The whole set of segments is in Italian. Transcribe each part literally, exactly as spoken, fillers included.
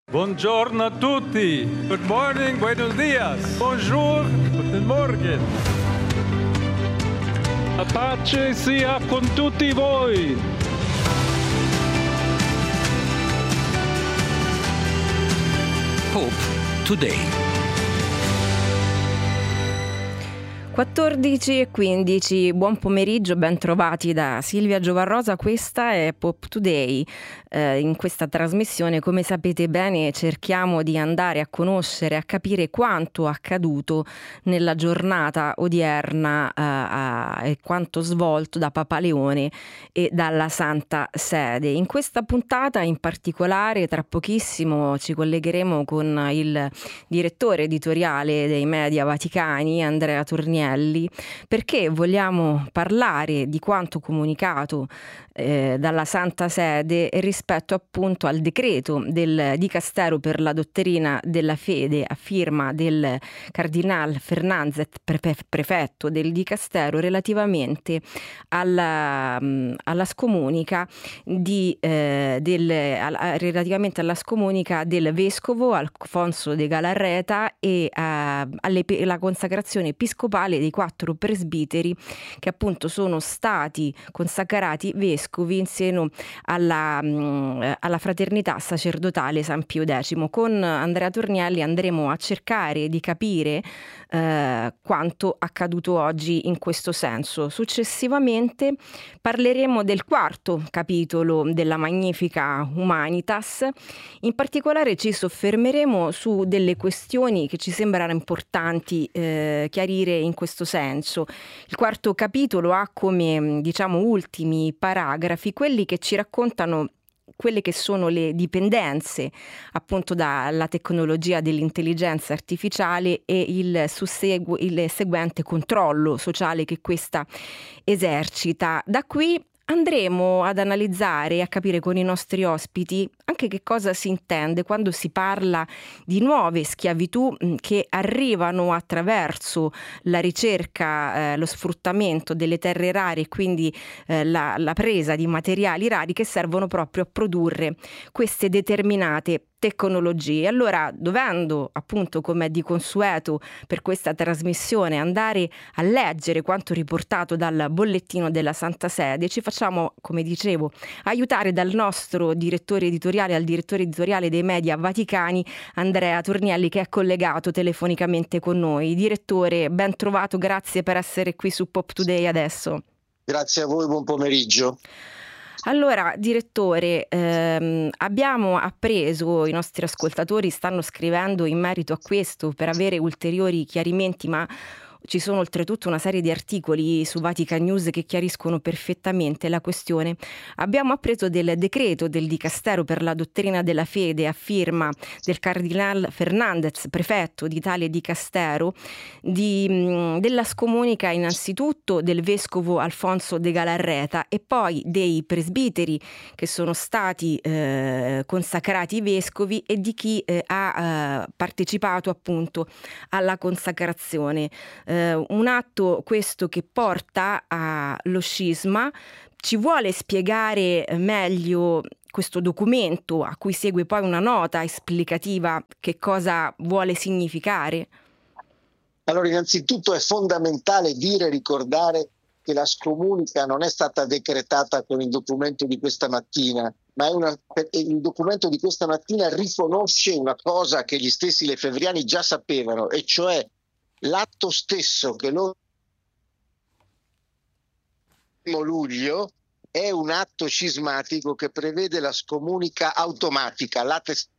Buongiorno a tutti. Good morning, buenos dias. Bonjour, guten Morgen. La pace sia con tutti voi. Hope Today. quattordici e quindici, buon pomeriggio, ben trovati da Silvia Giovarrosa. Questa è Pop Today. Eh, in questa trasmissione, come sapete bene, cerchiamo di andare a conoscere, a capire quanto accaduto nella giornata odierna eh, a, e quanto svolto da Papa Leone e dalla Santa Sede. In questa puntata in particolare, tra pochissimo ci collegheremo con il direttore editoriale dei Media Vaticani, Andrea Tornielli, perché vogliamo parlare di quanto comunicato eh, dalla Santa Sede rispetto appunto al decreto del Dicastero per la dottrina della fede a firma del Cardinal Fernandez, prefetto del Dicastero, relativamente alla, alla scomunica di eh, del, alla, relativamente alla scomunica del vescovo Alfonso de Galarreta e alla consacrazione episcopale dei quattro presbiteri che appunto sono stati consacrati vescovi in seno alla, mh, alla fraternità sacerdotale San Pio X. Con Andrea Tornielli andremo a cercare di capire eh, quanto accaduto oggi in questo senso. Successivamente parleremo del quarto capitolo della Magnificat Humanitas. In particolare ci soffermeremo su delle questioni che ci sembrano importanti eh, chiarire in questo senso. Il quarto capitolo ha come, diciamo, ultimi paragrafi quelli che ci raccontano quelle che sono le dipendenze appunto dalla tecnologia dell'intelligenza artificiale e il, sussegu- il seguente controllo sociale che questa esercita. Da qui andremo ad analizzare e a capire con i nostri ospiti anche che cosa si intende quando si parla di nuove schiavitù che arrivano attraverso la ricerca, eh, lo sfruttamento delle terre rare e quindi eh, la, la presa di materiali rari che servono proprio a produrre queste determinate tecnologie. Allora, dovendo appunto, come è di consueto per questa trasmissione, andare a leggere quanto riportato dal bollettino della Santa Sede, ci facciamo, come dicevo, aiutare dal nostro direttore editoriale, al direttore editoriale dei Media Vaticani, Andrea Tornielli, che è collegato telefonicamente con noi. Direttore, ben trovato, grazie per essere qui su Pop Today adesso. Grazie a voi, buon pomeriggio. Allora, direttore, ehm, abbiamo appreso, i nostri ascoltatori stanno scrivendo in merito a questo per avere ulteriori chiarimenti, ma ci sono oltretutto una serie di articoli su Vatican News che chiariscono perfettamente la questione. Abbiamo appreso del decreto del Dicastero per la dottrina della fede a firma del Cardinal Fernandez, prefetto di tale Dicastero, di, mh, della scomunica innanzitutto del vescovo Alfonso de Galarreta e poi dei presbiteri che sono stati eh, consacrati vescovi e di chi eh, ha eh, partecipato appunto alla consacrazione. Uh, un atto questo che porta allo scisma. Ci vuole spiegare meglio questo documento a cui segue poi una nota esplicativa che cosa vuole significare? Allora, innanzitutto è fondamentale dire e ricordare che la scomunica non è stata decretata con il documento di questa mattina, ma è una, il documento di questa mattina riconosce una cosa che gli stessi lefebvriani già sapevano, e cioè l'atto stesso che loro luglio è un atto scismatico che prevede la scomunica automatica. L'atto...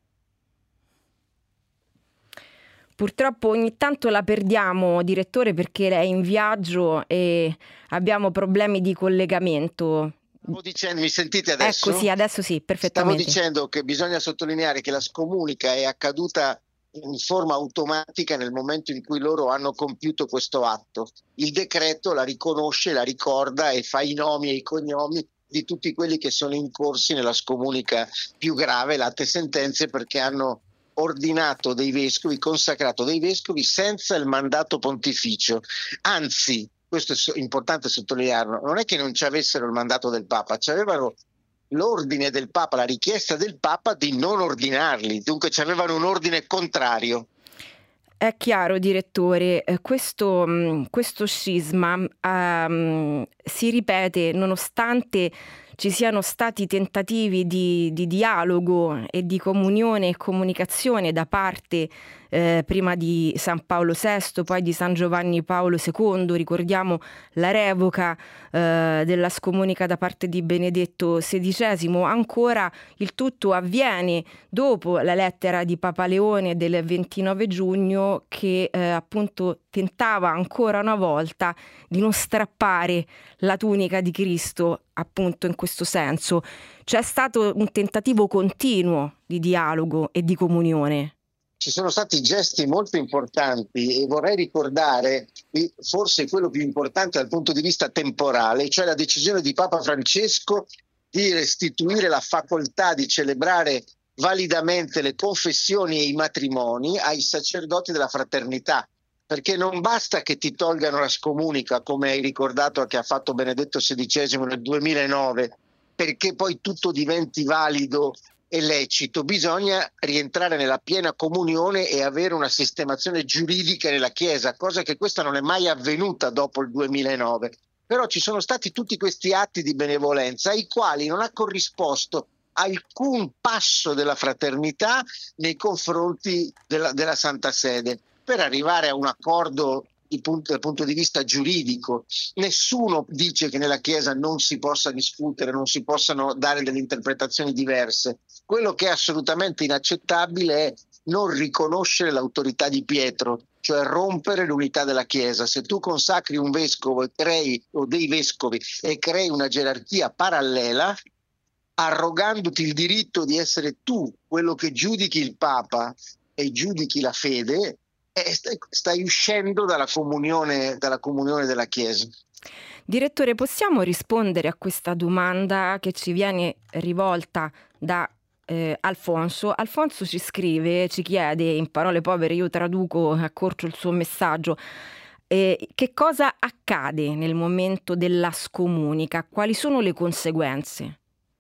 Purtroppo ogni tanto la perdiamo, direttore, perché è in viaggio e abbiamo problemi di collegamento. Stavo dicendo, mi sentite adesso? Ecco, sì, adesso sì, perfettamente. Stavo dicendo che bisogna sottolineare che la scomunica è accaduta in forma automatica nel momento in cui loro hanno compiuto questo atto. Il decreto la riconosce, la ricorda e fa i nomi e i cognomi di tutti quelli che sono incorsi nella scomunica più grave, latte sentenze, perché hanno ordinato dei vescovi, consacrato dei vescovi senza il mandato pontificio. Anzi, questo è importante sottolinearlo, non è che non ci avessero il mandato del Papa, ci avevano l'ordine del Papa, la richiesta del Papa di non ordinarli, dunque ci avevano un ordine contrario. È chiaro, direttore, eh, questo, mh, questo scisma um, si ripete nonostante ci siano stati tentativi di, di dialogo e di comunione e comunicazione da parte eh, prima di San Paolo sesto, poi di San Giovanni Paolo secondo. Ricordiamo la revoca eh, della scomunica da parte di Benedetto sedicesimo. Ancora il tutto avviene dopo la lettera di Papa Leone del ventinove giugno che eh, appunto tentava ancora una volta di non strappare la tunica di Cristo, appunto in questo senso. C'è stato un tentativo continuo di dialogo e di comunione. Ci sono stati gesti molto importanti e vorrei ricordare forse quello più importante dal punto di vista temporale, cioè la decisione di Papa Francesco di restituire la facoltà di celebrare validamente le confessioni e i matrimoni ai sacerdoti della fraternità, perché non basta che ti tolgano la scomunica, come hai ricordato che ha fatto Benedetto sedicesimo nel duemilanove, perché poi tutto diventi valido e lecito. Bisogna rientrare nella piena comunione e avere una sistemazione giuridica nella Chiesa, cosa che questa non è mai avvenuta dopo il duemilanove. Però ci sono stati tutti questi atti di benevolenza ai quali non ha corrisposto alcun passo della fraternità nei confronti della, della Santa Sede per arrivare a un accordo di punto, dal punto di vista giuridico. Nessuno dice che nella Chiesa non si possa discutere, non si possano dare delle interpretazioni diverse. Quello che è assolutamente inaccettabile è non riconoscere l'autorità di Pietro, cioè rompere l'unità della Chiesa. Se tu consacri un vescovo e crei, o dei vescovi e crei una gerarchia parallela, arrogandoti il diritto di essere tu quello che giudichi il Papa e giudichi la fede, eh, stai, stai uscendo dalla comunione, dalla comunione della Chiesa. Direttore, possiamo rispondere a questa domanda che ci viene rivolta da eh, Alfonso? Alfonso ci scrive, ci chiede, in parole povere, io traduco, accorcio il suo messaggio, eh, che cosa accade nel momento della scomunica? Quali sono le conseguenze?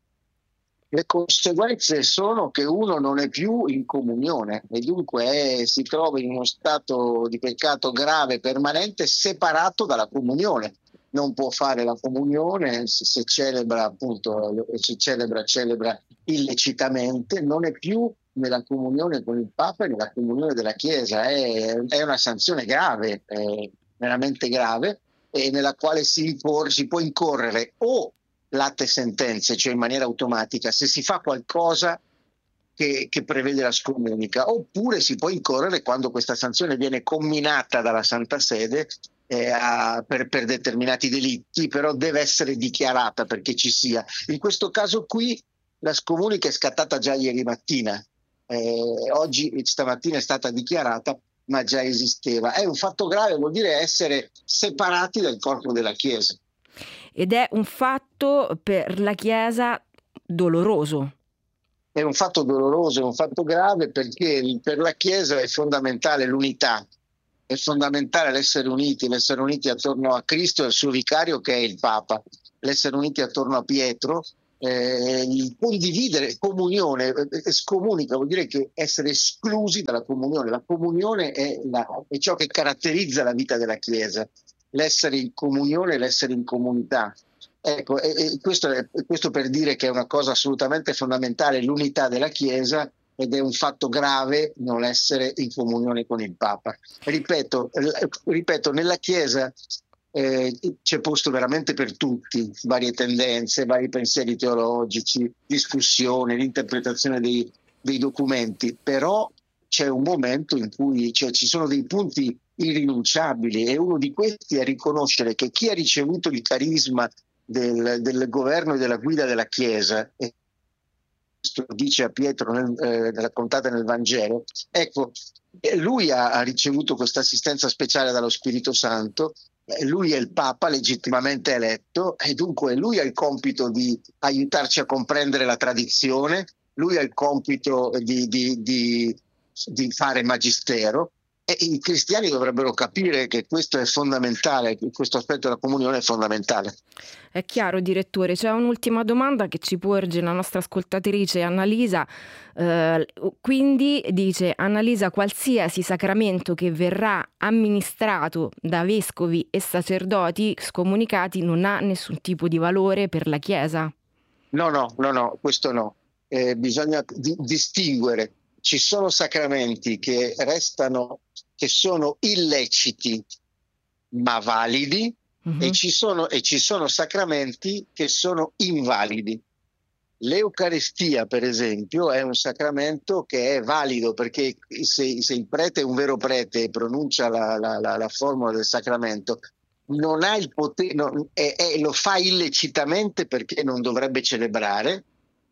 Le conseguenze sono che uno non è più in comunione e dunque è, si trova in uno stato di peccato grave, permanente, separato dalla comunione. Non può fare la comunione, se, se celebra appunto, se celebra, celebra illecitamente, non è più nella comunione con il Papa e nella comunione della Chiesa. È, è una sanzione grave, è veramente grave, e nella quale si, impor, si può incorrere o latte sentenze, cioè in maniera automatica, se si fa qualcosa che, che prevede la scomunica, oppure si può incorrere quando questa sanzione viene comminata dalla Santa Sede eh, a, per, per determinati delitti, però deve essere dichiarata perché ci sia. In questo caso qui la scomunica è scattata già ieri mattina, eh, oggi stamattina è stata dichiarata, ma già esisteva. È un fatto grave, vuol dire essere separati dal corpo della Chiesa. Ed è un fatto per la Chiesa doloroso. È un fatto doloroso, è un fatto grave, perché per la Chiesa è fondamentale l'unità, è fondamentale l'essere uniti, l'essere uniti attorno a Cristo e al suo vicario che è il Papa, l'essere uniti attorno a Pietro, eh, il condividere, comunione, eh, scomunica vuol dire che essere esclusi dalla comunione. La comunione è, la, è ciò che caratterizza la vita della Chiesa. L'essere in comunione, l'essere in comunità. Ecco, e, e questo, è, questo per dire che è una cosa assolutamente fondamentale, l'unità della Chiesa, ed è un fatto grave non essere in comunione con il Papa. Ripeto, ripeto nella Chiesa eh, c'è posto veramente per tutti, varie tendenze, vari pensieri teologici, discussione, l'interpretazione dei, dei documenti, però c'è un momento in cui cioè, ci sono dei punti irrinunciabili, e uno di questi è riconoscere che chi ha ricevuto il carisma del, del governo e della guida della Chiesa, e questo dice a Pietro nel, eh, raccontata nel Vangelo, ecco, lui ha, ha ricevuto questa assistenza speciale dallo Spirito Santo, lui è il Papa legittimamente eletto e dunque lui ha il compito di aiutarci a comprendere la tradizione, lui ha il compito di, di, di, di fare magistero. E i cristiani dovrebbero capire che questo è fondamentale, che questo aspetto della comunione è fondamentale. È chiaro, direttore. C'è un'ultima domanda che ci porge la nostra ascoltatrice Annalisa. Eh, quindi dice: Annalisa, qualsiasi sacramento che verrà amministrato da vescovi e sacerdoti scomunicati non ha nessun tipo di valore per la Chiesa? No, no, no, no, questo no. Eh, bisogna di- distinguere. Ci sono sacramenti che restano, che sono illeciti ma validi, Mhm. e ci sono, e ci sono sacramenti che sono invalidi. L'Eucaristia, per esempio, è un sacramento che è valido, perché se, se il prete è un vero prete e pronuncia la, la, la, la formula del sacramento, non ha il potere, no, è- è- lo fa illecitamente perché non dovrebbe celebrare,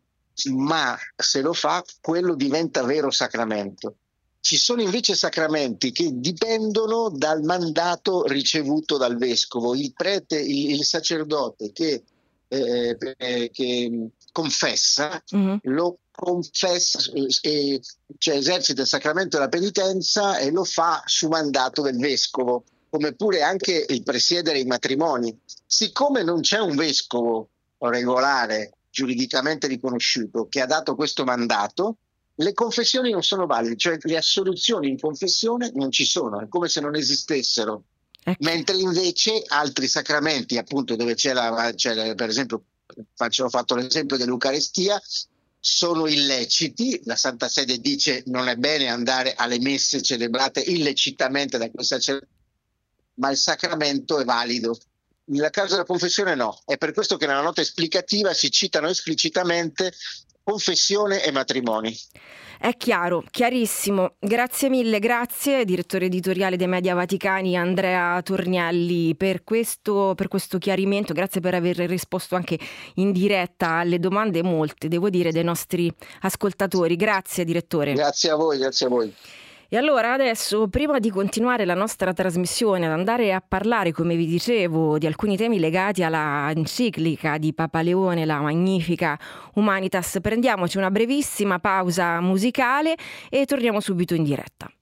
ma se lo fa, quello diventa vero sacramento. Ci sono invece sacramenti che dipendono dal mandato ricevuto dal vescovo. Il prete, il, il sacerdote che, eh, eh, che confessa, Mhm. lo confessa, eh, cioè esercita il sacramento della penitenza e lo fa su mandato del vescovo, come pure anche il presiedere i matrimoni. Siccome non c'è un vescovo regolare, giuridicamente riconosciuto, che ha dato questo mandato, le confessioni non sono valide, cioè le assoluzioni in confessione non ci sono, è come se non esistessero. È chi- Mentre invece altri sacramenti, appunto, dove c'è, la, c'è la- per esempio, faccio, ho fatto l'esempio dell'Eucaristia, sono illeciti. La Santa Sede dice non è bene andare alle messe celebrate illecitamente da quel sacerdote, ma il sacramento è valido. Nel caso della confessione no, è per questo che nella nota esplicativa si citano esplicitamente confessione e matrimoni. È chiaro, chiarissimo. Grazie mille, grazie, direttore editoriale dei Media Vaticani Andrea Tornielli, per questo, per questo chiarimento. Grazie per aver risposto anche in diretta alle domande, molte, devo dire, dei nostri ascoltatori. Grazie, direttore. Grazie a voi, grazie a voi. E allora adesso, prima di continuare la nostra trasmissione, ad andare a parlare, come vi dicevo, di alcuni temi legati alla enciclica di Papa Leone, la Magnifica Humanitas, prendiamoci una brevissima pausa musicale e torniamo subito in diretta.